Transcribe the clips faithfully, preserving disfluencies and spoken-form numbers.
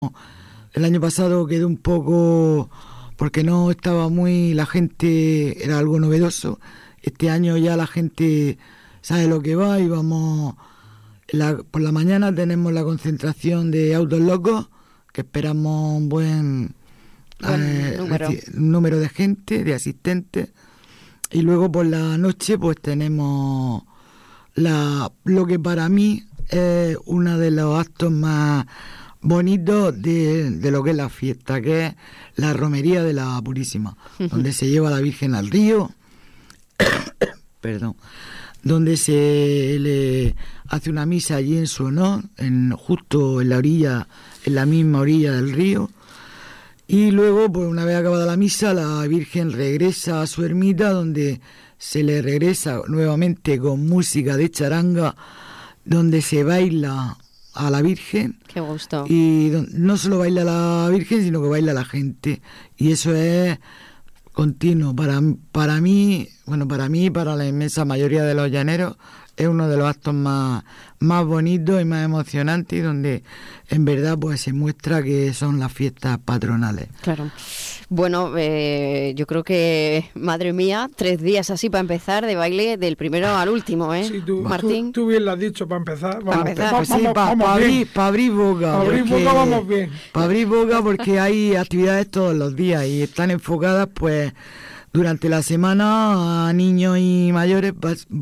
El año pasado quedó un poco, porque no estaba muy, la gente, era algo novedoso. Este año ya la gente sabe lo que va y vamos, la, por la mañana tenemos la concentración de autos locos, que esperamos un buen, buen eh, número. número de gente, de asistentes. Y luego por la noche pues tenemos la, lo que para mí es uno de los actos más bonitos de, de lo que es la fiesta, que es la romería de la Purísima, uh-huh. donde se lleva a la Virgen al río, perdón, donde se le hace una misa allí en su honor, en, justo en la orilla, en la misma orilla del río. Y luego, pues una vez acabada la misa, la Virgen regresa a su ermita, donde se le regresa nuevamente con música de charanga, donde se baila a la Virgen. Qué gusto. Y no solo baila la Virgen, sino que baila la gente. Y eso es continuo. Para, para mí, bueno, para mí y para la inmensa mayoría de los llaneros, es uno de los actos más, más bonitos y más emocionantes, y donde en verdad pues se muestra que son las fiestas patronales. Claro. Bueno, eh, yo creo que, madre mía, tres días así para empezar de baile del primero al último, ¿eh? Sí, tú, Martín. Tú, tú bien lo has dicho, para empezar. Para empezar. Pues sí, para pa abrir, pa abrir boca. Para abrir boca vamos bien. Para abrir boca, porque hay actividades todos los días y están enfocadas pues durante la semana a niños y mayores,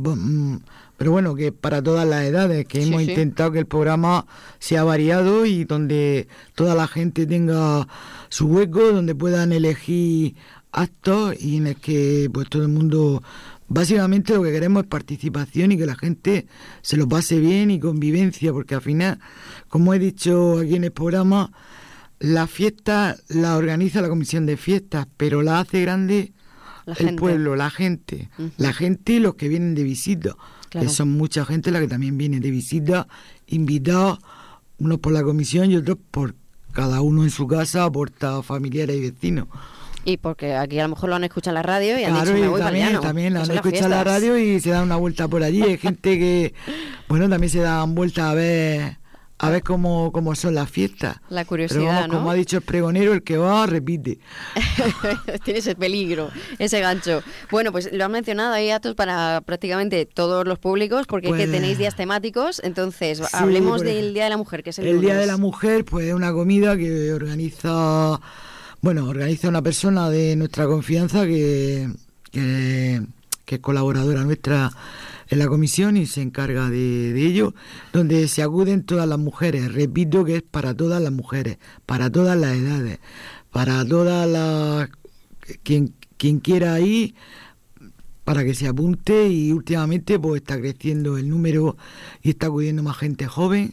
pero bueno, que para todas las edades, que Sí, hemos sí. intentado que el programa sea variado y donde toda la gente tenga su hueco, donde puedan elegir actos y en el que pues todo el mundo, básicamente lo que queremos es participación y que la gente se lo pase bien y convivencia, porque al final, como he dicho aquí en el programa, la fiesta la organiza la comisión de fiestas, pero la hace grande La el gente. pueblo, la gente, Uh-huh. la gente y los que vienen de visita, Claro. que son mucha gente la que también viene de visita, invitados, unos por la comisión y otros por cada uno en su casa, aporta familiares y vecinos. Y porque aquí a lo mejor lo han escuchado en la radio y han Claro, dicho, me y voy también, para Llano, también que la han son las escuchado en la fiestas. radio y se dan una vuelta por allí. Hay gente que, bueno, también se dan vueltas a ver a ver cómo, cómo son las fiestas. La Pero curiosidad, vamos, ¿no? como ha dicho el pregonero, el que va repite. Tiene ese peligro, ese gancho. Bueno, pues lo han mencionado, hay actos para prácticamente todos los públicos, porque Pues, es que tenéis días temáticos. Entonces, sí, hablemos por del ejemplo, Día de la Mujer, que es el, El Día lunes. de la Mujer, pues es una comida que organiza, bueno, organiza una persona de nuestra confianza que, que, que es colaboradora nuestra en la comisión y se encarga de, de ello, donde se acuden todas las mujeres. Repito que es para todas las mujeres, para todas las edades, para todas las... quien, quien quiera ir, para que se apunte, y últimamente pues está creciendo el número y está acudiendo más gente joven,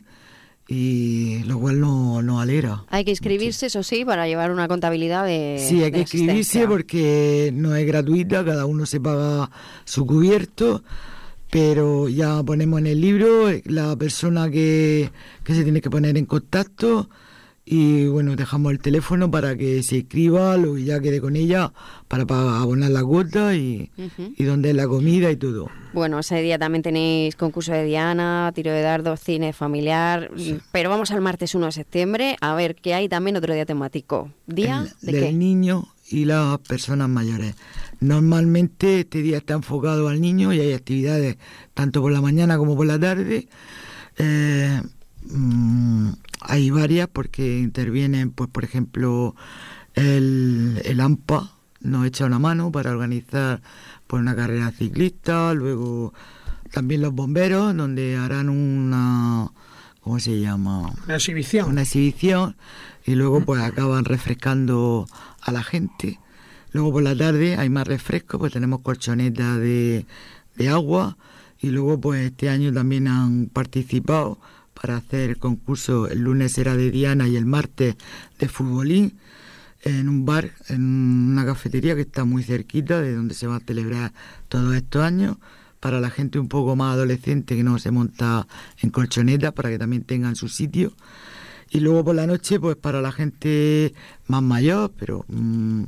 y lo cual nos no alegra. Hay que inscribirse, eso sí, para llevar una contabilidad de Sí, hay de que inscribirse asistencia. porque no es gratuita, cada uno se paga su cubierto, pero ya ponemos en el libro la persona que, que se tiene que poner en contacto, y bueno, dejamos el teléfono para que se inscriba, luego ya quede con ella para, para abonar la cuota y, Ujú. y donde es la comida y todo. Bueno, ese día también tenéis concurso de diana, tiro de dardos, cine familiar, Sí. pero vamos al martes uno de septiembre a ver qué hay también otro día temático. ¿Día El- de del qué? niño y las personas mayores. Normalmente este día está enfocado al niño y hay actividades tanto por la mañana como por la tarde. Eh, mm, hay varias porque intervienen, pues por ejemplo, el, el AMPA nos echa una mano para organizar pues una carrera ciclista, luego también los bomberos, donde harán una, ¿cómo se llama? Una exhibición. Una exhibición, y luego pues acaban refrescando a la gente. Luego por la tarde hay más refresco, pues tenemos colchonetas de, de agua, y luego pues este año también han participado para hacer el concurso. El lunes será de diana y el martes de futbolín, en un bar, en una cafetería que está muy cerquita de donde se va a celebrar todos estos años, para la gente un poco más adolescente que no se monta en colchonetas, para que también tengan su sitio. Y luego por la noche, pues para la gente más mayor, pero mmm,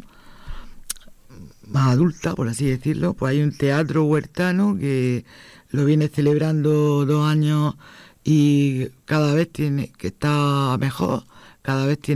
más adulta, por así decirlo, pues hay un teatro huertano que lo viene celebrando dos años y cada vez tiene que está mejor. cada vez tiene